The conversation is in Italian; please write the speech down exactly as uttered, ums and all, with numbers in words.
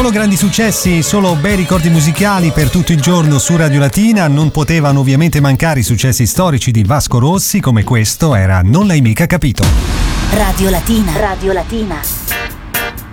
Solo grandi successi, solo bei ricordi musicali per tutto il giorno su Radio Latina. Non potevano ovviamente mancare i successi storici di Vasco Rossi, come questo era Non l'hai mica capito. Radio Latina. Radio Latina.